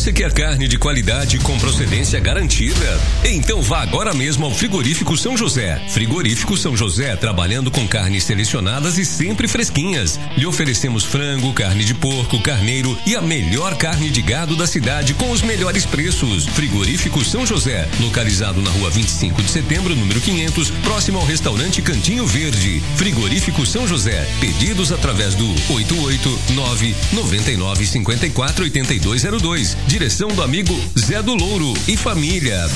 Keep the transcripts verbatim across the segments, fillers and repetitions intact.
Você quer carne de qualidade com procedência garantida? Então vá agora mesmo ao Frigorífico São José. Frigorífico São José, trabalhando com carnes selecionadas e sempre fresquinhas. Lhe oferecemos frango, carne de porco, carneiro e a melhor carne de gado da cidade com os melhores preços. Frigorífico São José, localizado na rua vinte e cinco de setembro, número quinhentos, próximo ao restaurante Cantinho Verde. Frigorífico São José. Pedidos através do oito oito nove nove nove cinco quatro oito dois zero dois. Direção do amigo Zé do Louro e família.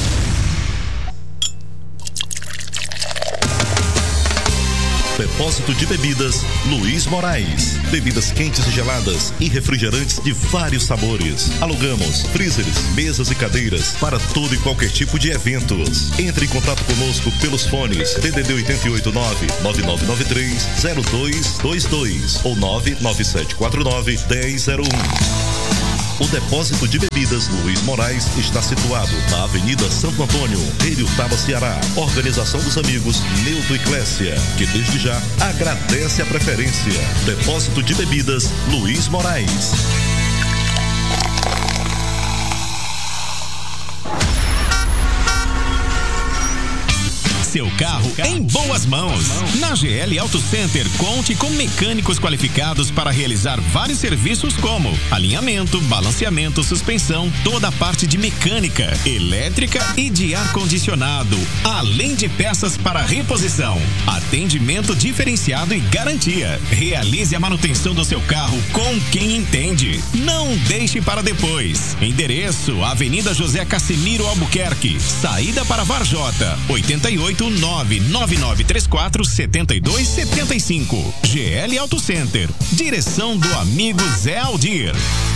Depósito de Bebidas Luiz Moraes. Bebidas quentes e geladas e refrigerantes de vários sabores. Alugamos freezers, mesas e cadeiras para todo e qualquer tipo de eventos. Entre em contato conosco pelos fones D D D oito oito nove nove nove nove três zero dois dois dois ou nove nove sete quatro nove um zero zero um. O Depósito de Bebidas Luiz Moraes está situado na Avenida Santo Antônio, Heriotaba, Ceará. Organização dos amigos Newton e Clécia, que desde já agradece a preferência. Depósito de Bebidas Luiz Moraes. Seu carro em boas mãos. Na G L Auto Center, conte com mecânicos qualificados para realizar vários serviços como alinhamento, balanceamento, suspensão, toda a parte de mecânica, elétrica e de ar-condicionado, além de peças para reposição. Atendimento diferenciado e garantia. Realize a manutenção do seu carro com quem entende. Não deixe para depois. Endereço: Avenida José Cassimiro Albuquerque, saída para Varjota, oito oito nove nove nove três quatro sete dois sete cinco. G L Auto Center. Direção do amigo Zé Aldir.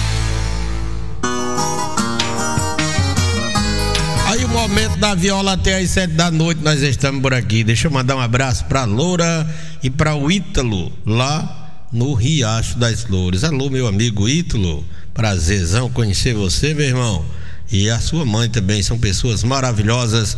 Aí o momento da viola até às sete da noite nós estamos por aqui. Deixa eu mandar um abraço pra Loura e pra o Ítalo, lá no Riacho das Flores. Alô, meu amigo Ítalo, prazerzão conhecer você, meu irmão. E a sua mãe também, são pessoas maravilhosas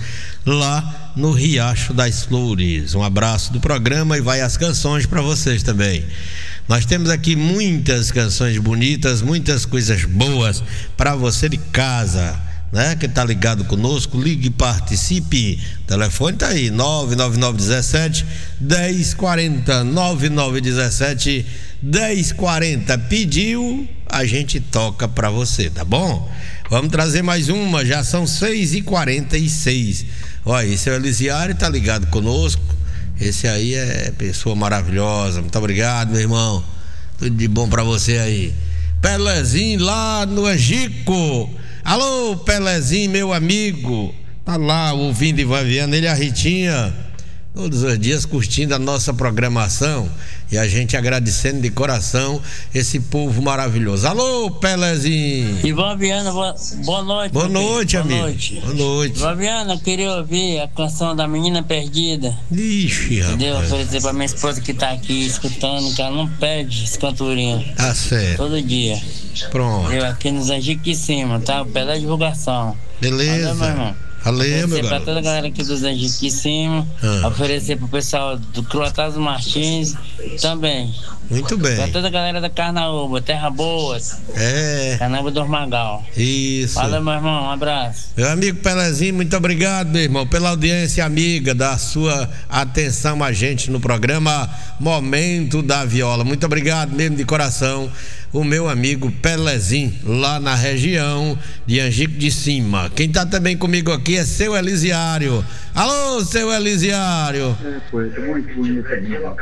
lá no Riacho das Flores. Um abraço do programa e vai as canções para vocês também. Nós temos aqui muitas canções bonitas, muitas coisas boas para você de casa, né? Que tá ligado conosco, ligue e participe. O telefone tá aí, nove nove nove um sete um zero quatro zero, nove nove um sete um zero quatro zero. Pediu, a gente toca para você, tá bom? Vamos trazer mais uma, já são seis e quarenta e seis. Olha, esse é o Elisiário, tá ligado conosco. Esse aí é pessoa maravilhosa. Muito obrigado, meu irmão. Tudo de bom pra você aí. Pelezinho lá no Angico. Alô, Pelezinho, meu amigo. Tá lá ouvindo Ivan Viana, ele e a Ritinha, todos os dias curtindo a nossa programação. E a gente agradecendo de coração esse povo maravilhoso. Alô, Pelezinho. Ivan Viana, boa, boa noite. Boa noite, boa amigo. Noite. Boa noite. Ivan Viana, eu queria ouvir a canção da Menina Perdida. Ixi, rapaz. Entendeu? Oferecer pra minha esposa que tá aqui escutando, que ela não perde esse cantorinho. Tá certo. Todo dia. Pronto. Eu aqui nos Angico em cima, tá? Pela divulgação. Beleza. Valeu, meu irmão. Valeu, meu Oferecer pra garoto. toda a galera aqui dos Angico em cima. Ah. Oferecer pro pessoal do Clotazo Martins também. Muito bem. Pra toda a galera da Carnaúba, Terra Boas. É. Carnaúba do Ormagal. Isso. Valeu, meu irmão. Um abraço. Meu amigo Pelezinho, muito obrigado, meu irmão, pela audiência amiga, da sua atenção a gente no programa Momento da Viola. Muito obrigado mesmo de coração. O meu amigo Pelezinho, lá na região de Angico de Cima. Quem tá também comigo aqui é seu Elisiário. Alô, seu Elisiário. É, poeta, muito bonito mesmo.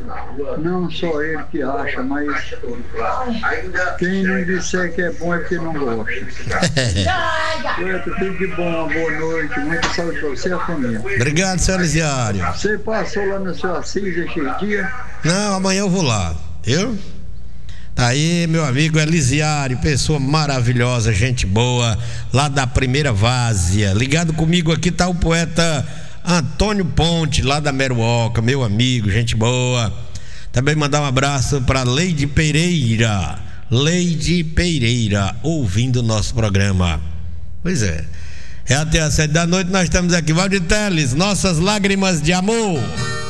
Não só ele que acha, mas quem não disser que é bom é porque não gosta. Poeta, tudo de bom, boa noite, muita saúde pra você e a família. Obrigado, seu Elisiário. Você passou lá no seu Assis esses dias? Não, amanhã eu vou lá, viu? Tá aí, meu amigo Elisiário, pessoa maravilhosa, gente boa, lá da Primeira Várzea. Ligado comigo aqui tá o poeta Antônio Ponte, lá da Meruoca, meu amigo, gente boa. Também mandar um abraço para Leide Pereira, Leide Pereira, ouvindo o nosso programa. Pois é, é até às sete da noite, nós estamos aqui. Valdir Teles, Nossas Lágrimas de Amor.